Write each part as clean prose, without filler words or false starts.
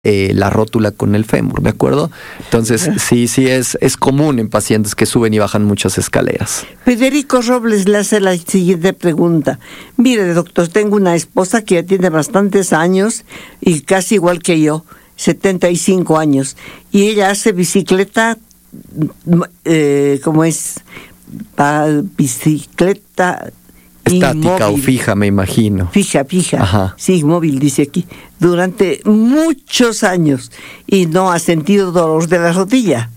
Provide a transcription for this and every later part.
la rótula con el fémur, ¿de acuerdo? Entonces, sí es común en pacientes que suben y bajan muchas escaleras. Federico Robles le hace la siguiente pregunta. Mire, doctor, tengo una esposa que ya tiene bastantes años y casi igual que yo, 75 años, y ella hace bicicleta, ¿cómo es? Bicicleta estática inmóvil. O fija, me imagino. Fija. Ajá. Sí, móvil, dice aquí. Durante muchos años y no ha sentido dolor de la rodilla.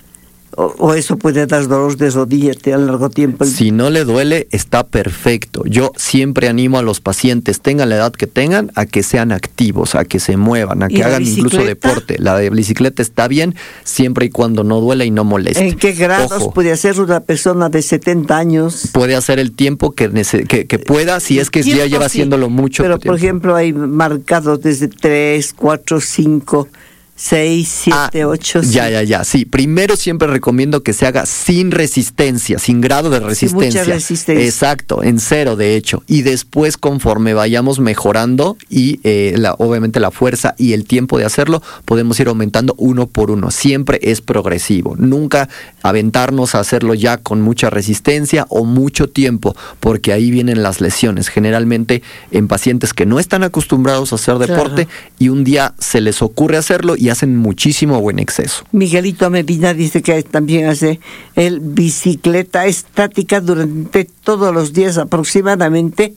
O eso puede dar dolor de rodilla a largo tiempo. Si no le duele, está perfecto. Yo siempre animo a los pacientes, tengan la edad que tengan, a que sean activos, a que se muevan, a que hagan incluso deporte. La de bicicleta está bien, siempre y cuando no duela y no moleste. ¿En qué grados puede hacer una persona de 70 años? Puede hacer el tiempo que pueda, si es que ya lleva haciéndolo mucho pero, tiempo. por ejemplo, hay marcados desde 3, 4, 5... 6, 7, 8... Ya. Sí, primero siempre recomiendo que se haga sin resistencia, sin grado de resistencia. Sin mucha resistencia. Exacto, en 0 de hecho. Y después, conforme vayamos mejorando y obviamente la fuerza y el tiempo de hacerlo, podemos ir aumentando 1 por 1. Siempre es progresivo. Nunca aventarnos a hacerlo ya con mucha resistencia o mucho tiempo, porque ahí vienen las lesiones. Generalmente en pacientes que no están acostumbrados a hacer deporte, claro, y un día se les ocurre hacerlo y hacen muchísimo o en exceso. Miguelito Medina dice que también hace bicicleta estática durante todos los días, aproximadamente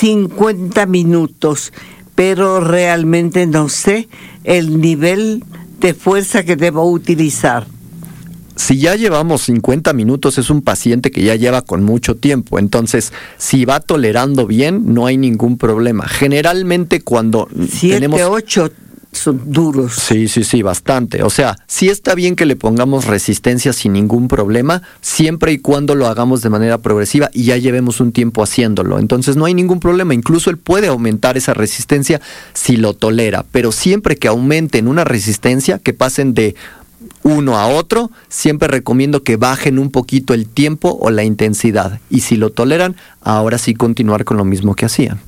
50 minutos, pero realmente no sé el nivel de fuerza que debo utilizar. Si ya llevamos 50 minutos, es un paciente que ya lleva con mucho tiempo. Entonces, si va tolerando bien, no hay ningún problema. Generalmente cuando 7, 8 son duros. Sí, bastante. O sea, sí está bien que le pongamos resistencia sin ningún problema, siempre y cuando lo hagamos de manera progresiva y ya llevemos un tiempo haciéndolo. Entonces no hay ningún problema. Incluso él puede aumentar esa resistencia si lo tolera, pero siempre que aumenten una resistencia, que pasen de uno a otro, siempre recomiendo que bajen un poquito el tiempo o la intensidad. Y si lo toleran, ahora sí continuar con lo mismo que hacían.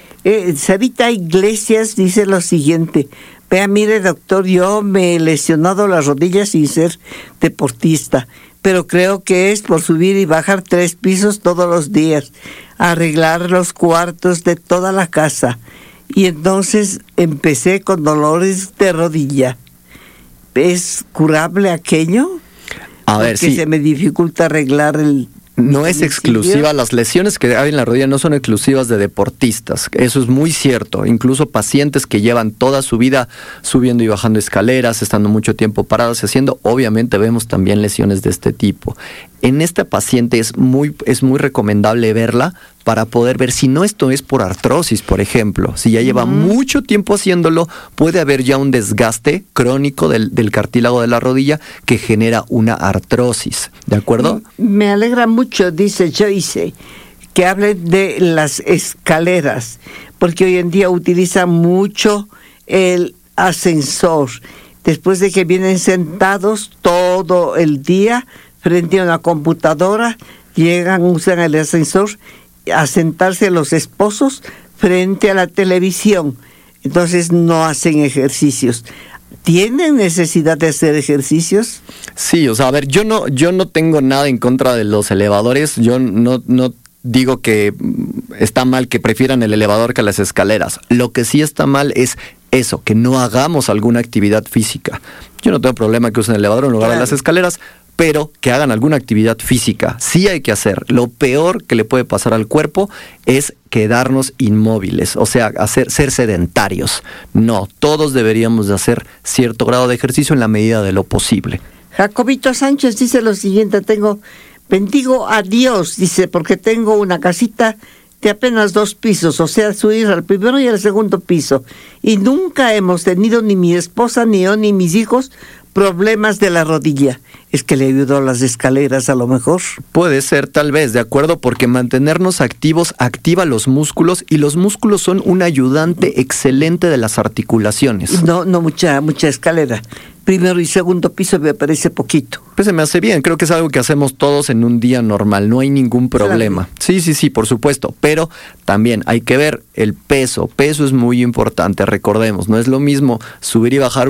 Sarita Iglesias dice lo siguiente: vea, mire, doctor, yo me he lesionado las rodillas sin ser deportista, pero creo que es por subir y bajar 3 pisos todos los días, arreglar los cuartos de toda la casa, y entonces empecé con dolores de rodilla. ¿Es curable aquello? A ver, sí. Se me dificulta arreglar el... No es exclusiva, las lesiones que hay en la rodilla no son exclusivas de deportistas, eso es muy cierto. Incluso pacientes que llevan toda su vida subiendo y bajando escaleras, estando mucho tiempo parados haciendo, obviamente vemos también lesiones de este tipo. En esta paciente es muy recomendable verla para poder ver si no esto es por artrosis, por ejemplo. Si ya lleva mucho tiempo haciéndolo, puede haber ya un desgaste crónico del cartílago de la rodilla que genera una artrosis, ¿de acuerdo? Me alegra mucho, dice Joyce, que hable de las escaleras, porque hoy en día utilizan mucho el ascensor. Después de que vienen sentados todo el día frente a una computadora, usan el ascensor a sentarse los esposos frente a la televisión. Entonces no hacen ejercicios. ¿Tienen necesidad de hacer ejercicios? Sí, o sea, a ver, yo no tengo nada en contra de los elevadores. Yo no digo que está mal que prefieran el elevador que las escaleras. Lo que sí está mal es eso, que no hagamos alguna actividad física. Yo no tengo problema que usen el elevador en lugar de las escaleras, pero que hagan alguna actividad física. Sí hay que hacer. Lo peor que le puede pasar al cuerpo es quedarnos inmóviles, o sea, ser sedentarios. No, todos deberíamos de hacer cierto grado de ejercicio en la medida de lo posible. Jacobito Sánchez dice lo siguiente: bendigo a Dios, dice, porque tengo una casita de apenas 2 pisos, o sea, subir al primero y al segundo piso, y nunca hemos tenido, ni mi esposa, ni yo, ni mis hijos, problemas de la rodilla. ¿Es que le ayudó las escaleras a lo mejor? Puede ser, tal vez, de acuerdo, porque mantenernos activos activa los músculos, y los músculos son un ayudante excelente de las articulaciones. No mucha escalera, primero y segundo piso me parece poquito. Pues se me hace bien, creo que es algo que hacemos todos en un día normal, no hay ningún problema. Claro. Sí, por supuesto, pero también hay que ver el peso es muy importante, recordemos, no es lo mismo subir y bajar